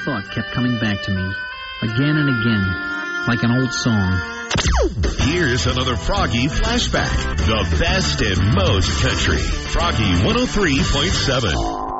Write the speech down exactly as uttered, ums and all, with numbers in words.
thought kept coming back to me, again and again, like an old song. Here's another Froggy flashback. The best and most country. Froggy one oh three point seven.